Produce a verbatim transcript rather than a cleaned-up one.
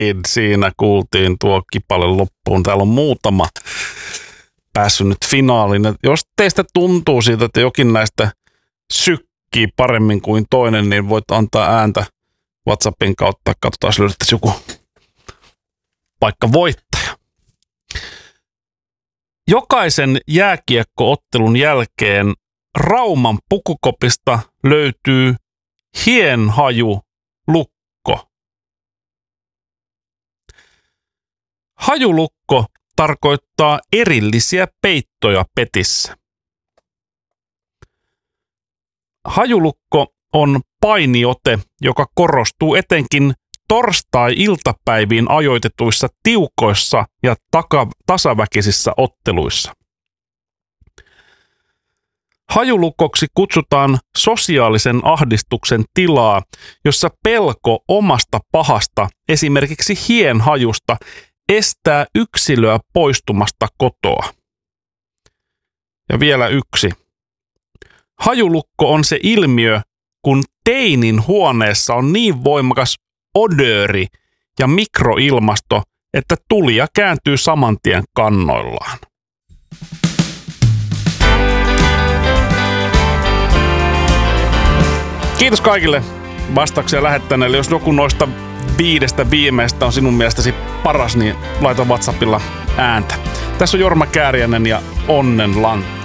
siinä kuultiin tuo kipale loppuun. Täällä on muutama päässyt nyt finaaliin. Jos teistä tuntuu siitä, että jokin näistä sykkii paremmin kuin toinen, niin voit antaa ääntä WhatsAppin kautta. Katsotaan, jos löydettäisiin joku paikka voittaja. Jokaisen jääkiekkoottelun jälkeen Rauman pukukopista löytyy hienhaju lukko. Hajulukko tarkoittaa erillisiä peittoja petissä. Hajulukko on painiote, joka korostuu etenkin torstai-iltapäiviin ajoitetuissa tiukoissa ja taka- tasaväkisissä otteluissa. Hajulukoksi kutsutaan sosiaalisen ahdistuksen tilaa, jossa pelko omasta pahasta, esimerkiksi hienhajusta, estää yksilöä poistumasta kotoa. Ja vielä yksi. Hajulukko on se ilmiö, kun teinin huoneessa on niin voimakas odööri ja mikroilmasto, että tulija kääntyy saman tien kannoillaan. Kiitos kaikille vastauksia lähettäneille. Jos joku noista viidestä viimeistä on sinun mielestäsi paras, niin laita WhatsAppilla ääntä. Tässä on Jorma Kääriäinen ja Onnen Lantti.